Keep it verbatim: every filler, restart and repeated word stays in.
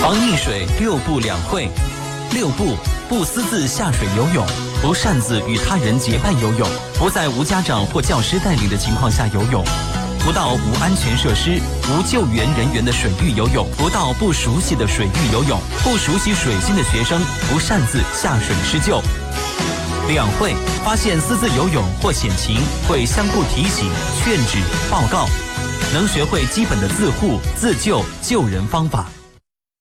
防溺水六不两会。六不：不私自下水游泳，不擅自与他人结伴游泳，不在无家长或教师带领的情况下游泳，不到无安全设施、无救援人员的水域游泳，不到不熟悉的水域游泳，不熟悉水性的学生不擅自下水施救。两会：发现私自游泳或险情，会相互提醒、劝止、报告，能学会基本的自护、自救、救人方法。